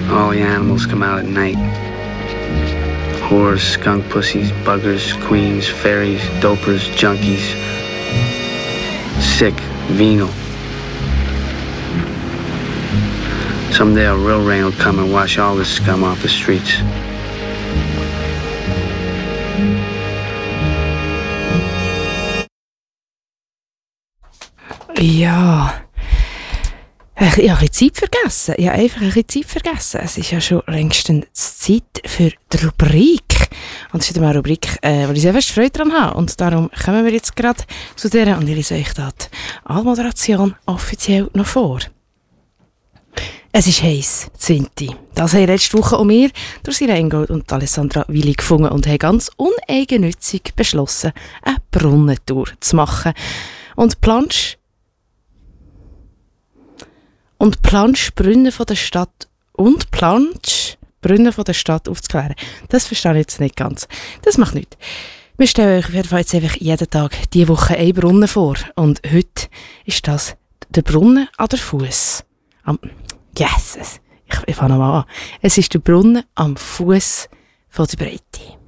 All the animals come out at night. Whores, skunk pussies, buggers, queens, fairies, dopers, junkies. Sick, venal. Someday a real rain will come and wash all this scum off the streets. Ja, ich habe Zeit vergessen. Ich habe einfach ein bisschen Zeit vergessen. Es ist ja schon längstens Zeit für die Rubrik. Und es ist wieder mal eine Rubrik, wo ich sehr fest Freude daran habe. Und darum kommen wir jetzt gerade zu der und ich lese euch da die Anmoderation offiziell noch vor. Es ist heiß, Zinti. Das haben letzte Woche auch wir durch Sira Engold und Alessandra Willi gefunden und haben ganz uneigennützig beschlossen, eine Brunnentour zu machen. Und Planschbrünnen von der Stadt aufzuklären. Das verstehe ich jetzt nicht ganz. Das macht nichts. Wir stellen euch auf jeden Fall jetzt einfach jeden Tag diese Woche einen Brunnen vor. Und heute ist das der Brunnen an der Fuss. Ich fange nochmal an. Es ist der Brunnen am Fuss von der Breite.